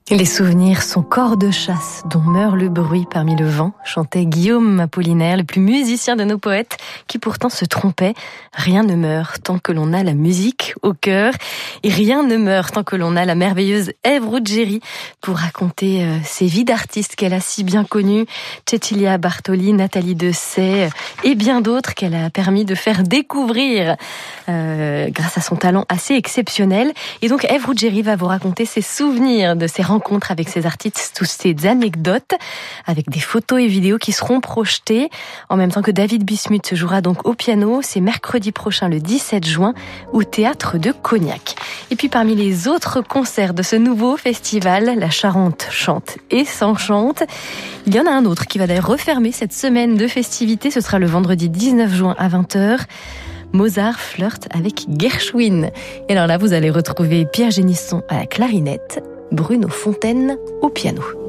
Les souvenirs sont corps de chasse dont meurt le bruit parmi le vent, chantait Guillaume Apollinaire, le plus musicien de nos poètes, qui pourtant se trompait. Rien ne meurt tant que l'on a la musique au cœur, et rien ne meurt tant que l'on a la merveilleuse Ève Ruggieri pour raconter ces vies d'artistes qu'elle a si bien connues, Cecilia Bartoli, Nathalie Dessay et bien d'autres qu'elle a permis de faire découvrir grâce à son talent assez exceptionnel. Et donc Ève Ruggieri va vous raconter ses souvenirs de ses rencontres avec ces artistes, toutes ces anecdotes, avec des photos et vidéos qui seront projetées en même temps que David Bismuth se jouera donc au piano. C'est mercredi prochain, le 17 juin, au Théâtre de Cognac. Et puis parmi les autres concerts de ce nouveau festival, la Charente chante et s'enchante. Il y en a un autre qui va d'ailleurs refermer cette semaine de festivités. Ce sera le vendredi 19 juin à 20h. Mozart flirte avec Gershwin. Et alors là, vous allez retrouver Pierre Génisson à la clarinette, Bruno Fontaine au piano.